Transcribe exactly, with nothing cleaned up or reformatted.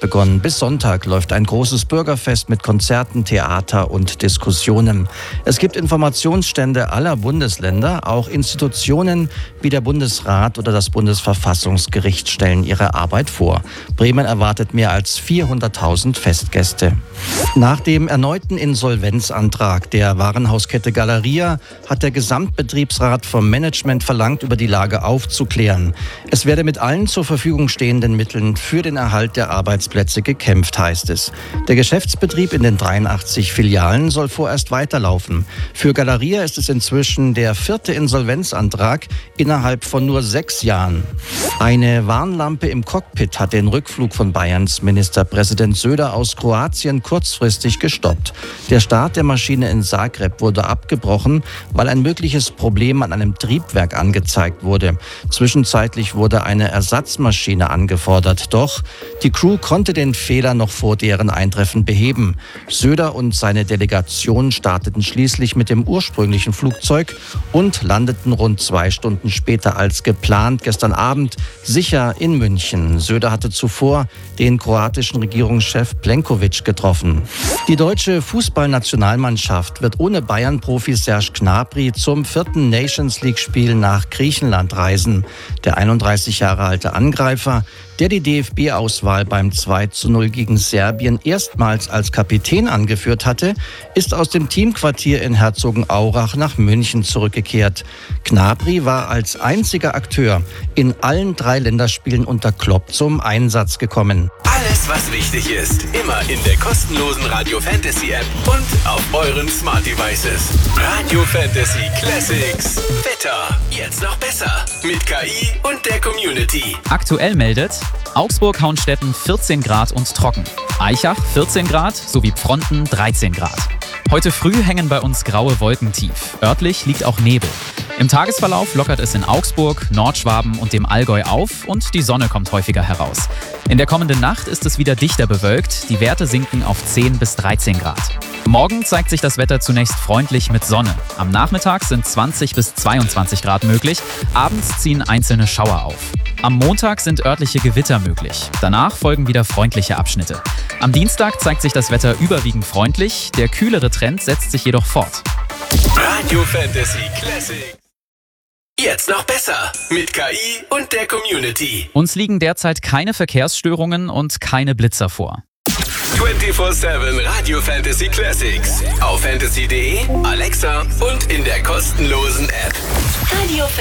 begonnen. Bis Sonntag läuft ein großes Bürgerfest mit Konzerten, Theater und Diskussionen. Es gibt Informationsstände aller Bundesländer. Auch Institutionen wie der Bundesrat oder das Bundesverfassungsgericht stellen ihre Arbeit vor. Bremen erwartet mehr als vierhunderttausend Festgäste. Nach dem erneuten Insolvenzantrag der Warenhauskette Galeria hat der Gesamtbetriebsrat vom Management verlangt, über die Lage aufzuklären. Es werde mit allen zur Verfügung stehenden Mitteln für den Erhalt der Arbeitsplätze gekämpft, heißt es. Der Geschäftsbetrieb in den dreiundachtzig Filialen soll vorerst weiterlaufen. Für Galeria ist es inzwischen der vierte Insolvenzantrag innerhalb von nur sechs Jahren. Eine Warnlampe im Cockpit hat den Rückflug von Bayerns Ministerpräsident Söder aus Kroatien kurzfristig gestoppt. Der Start der Maschine in Zagreb wurde abgebrochen, weil ein mögliches Problem an einem Triebwerk angezeigt wurde. Zwischenzeitlich wurde eine Ersatzmaschine angefordert, doch die Crew konnte den Fehler noch vor deren Eintreffen beheben. Söder und seine Delegation starteten schließlich mit dem ursprünglichen Flugzeug und landeten rund zwei Stunden später als geplant gestern Abend sicher in München. Söder hatte zuvor den kroatischen Regierungschef Plenković getroffen. Die deutsche Fußballnationalmannschaft wird ohne Bayern-Profi Serge Gnabry zum vierten Nations-League-Spiel nach Griechenland reisen. Der einunddreißig Jahre alte Angreifer, der die D F B-Auswahl beim zwei zu null gegen Serbien erstmals als Kapitän angeführt hatte, ist aus dem Teamquartier in Herzogenaurach nach München zurückgekehrt. Gnabry war als einziger Akteur in allen drei Länderspielen unter Klopp zum Einsatz gekommen. Alles, was wichtig ist, immer in der kostenlosen Radio Fantasy App und auf euren Smart Devices. Radio Fantasy Classics. Wetter. Jetzt noch besser. Mit K I und der Community. Aktuell meldet Augsburg-Hauenstetten vierzehn Grad und trocken. Aichach vierzehn Grad sowie Pfronten dreizehn Grad. Heute früh hängen bei uns graue Wolken tief. Örtlich liegt auch Nebel. Im Tagesverlauf lockert es in Augsburg, Nordschwaben und dem Allgäu auf und die Sonne kommt häufiger heraus. In der kommenden Nacht ist es wieder dichter bewölkt. Die Werte sinken auf zehn bis dreizehn Grad. Morgen zeigt sich das Wetter zunächst freundlich mit Sonne. Am Nachmittag sind zwanzig bis zweiundzwanzig Grad möglich. Abends ziehen einzelne Schauer auf. Am Montag sind örtliche Gewitter möglich. Danach folgen wieder freundliche Abschnitte. Am Dienstag zeigt sich das Wetter überwiegend freundlich. Der kühlere Trend setzt sich jedoch fort. Radio Fantasy Classics. Jetzt noch besser mit K I und der Community. Uns liegen derzeit keine Verkehrsstörungen und keine Blitzer vor. vierundzwanzig sieben Radio Fantasy Classics auf fantasy punkt de, Alexa und in der kostenlosen App. Radio Fantasy.